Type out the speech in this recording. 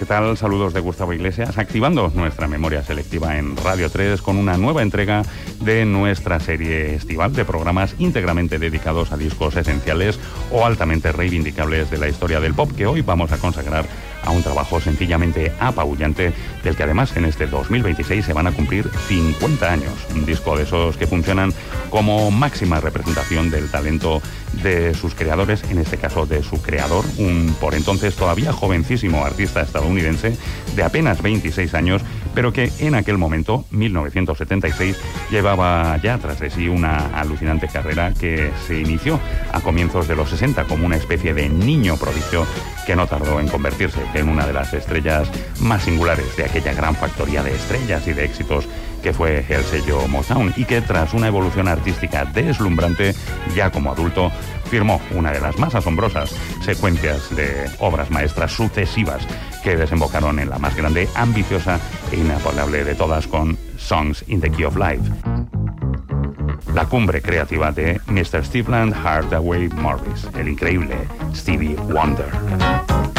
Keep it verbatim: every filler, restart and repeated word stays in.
tal? Saludos de Gustavo Iglesias, activando nuestra memoria selectiva en Radio tres con una nueva entrega de nuestra serie estival de programas íntegramente dedicados a discos esenciales o altamente reivindicables de la historia del pop, que hoy vamos a consagrar a un trabajo sencillamente apabullante, del que además en este dos mil veintiséis se van a cumplir cincuenta años. Un disco de esos que funcionan como máxima representación del talento de sus creadores, en este caso de su creador, un por entonces todavía jovencísimo artista estadounidense de apenas veintiséis años, pero que en aquel momento, mil novecientos setenta y seis, llevaba ya tras de sí una alucinante carrera que se inició a comienzos de los sesenta como una especie de niño prodigio que no tardó en convertirse en una de las estrellas más singulares de aquella gran factoría de estrellas y de éxitos que fue el sello Motown, y que tras una evolución artística deslumbrante, ya como adulto, firmó una de las más asombrosas secuencias de obras maestras sucesivas que desembocaron en la más grande, ambiciosa e inapelable de todas, con Songs in the Key of Life, la cumbre creativa de mister Cleveland Hardaway Morris, el increíble Stevie Wonder.